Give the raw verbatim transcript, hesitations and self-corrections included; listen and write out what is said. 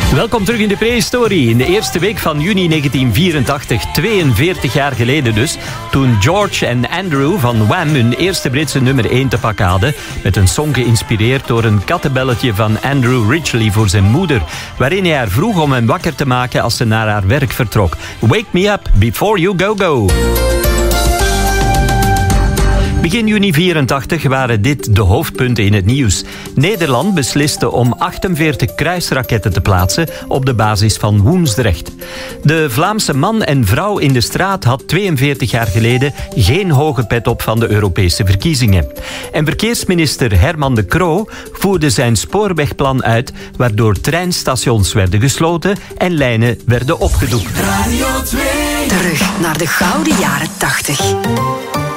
Welkom terug in de prehistorie. In de eerste week van juni negentien vierentachtig, tweeënveertig jaar geleden dus, toen George en Andrew van Wham hun eerste Britse nummer één te pakken hadden, met een song geïnspireerd door een kattenbelletje van Andrew Ridgeley voor zijn moeder, waarin hij haar vroeg om hem wakker te maken als ze naar haar werk vertrok. Wake me up before you go go. Begin juni vierentachtig waren dit de hoofdpunten in het nieuws. Nederland besliste om achtenveertig kruisraketten te plaatsen op de basis van Woensdrecht. De Vlaamse man en vrouw in de straat had tweeënveertig jaar geleden geen hoge pet op van de Europese verkiezingen. En verkeersminister Herman de Croo voerde zijn spoorwegplan uit, waardoor treinstations werden gesloten en lijnen werden opgedoekt. Radio twee. Terug naar de gouden jaren tachtig.